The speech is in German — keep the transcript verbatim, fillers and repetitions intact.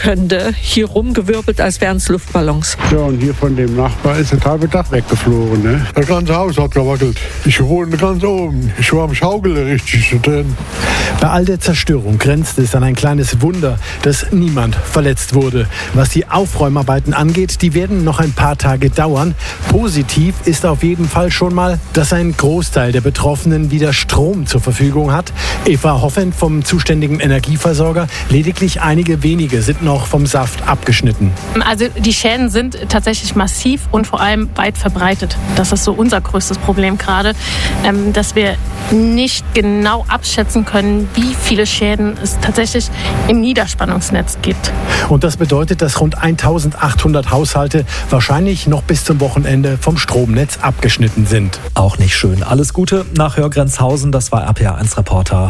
Rauchwolkende hier rumgewirbelt, als wären es Luftballons. Ja, und hier von dem Nachbar ist das halbe Dach weggeflogen. Ne? Das ganze Haus hat gewackelt. Ich wohne ganz oben. Ich war am Schaukeln richtig drin. Bei all der Zerstörung grenzt es an ein kleines Wunder, dass niemand verletzt wurde. Was die Aufräumarbeiten angeht, die werden noch ein paar Tage dauern. Positiv ist auf jeden Fall schon mal, dass ein Großteil der Betroffenen wieder Strom zur Verfügung hat. Eva Hoffend vom zuständigen Energieversorger, lediglich einige wenige sind noch vom Saft abgeschnitten. Also die Schäden sind tatsächlich massiv und vor allem weit verbreitet. Das ist so unser größtes Problem gerade, dass wir nicht genau abschätzen können, wie viele Schäden es tatsächlich im Niederspannungsnetz gibt. Und das bedeutet, dass rund eintausendachthundert Haushalte wahrscheinlich noch bis zum Wochenende vom Stromnetz abgeschnitten sind. Auch nicht schön. Alles Gute nach Hörgrenzhausen. Das war R P R eins Reporter